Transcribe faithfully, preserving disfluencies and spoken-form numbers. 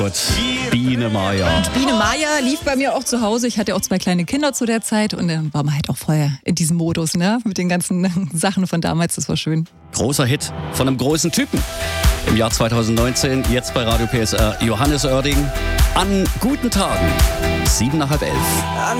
Gut. Biene Maya. Biene Maya lief bei mir auch zu Hause. Ich hatte auch zwei kleine Kinder zu der Zeit und dann war man halt auch vorher in diesem Modus, ne? Mit den ganzen Sachen von damals, das war schön. Großer Hit von einem großen Typen. Im Jahr zweitausendneunzehn, jetzt bei Radio P S R, Johannes Oerding. An guten Tagen, sieben nach halb elf.